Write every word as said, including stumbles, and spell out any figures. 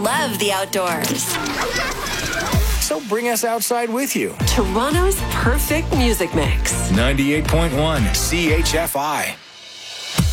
love the outdoors. So bring us outside with you. Toronto's perfect music mix. ninety-eight point one C H F I.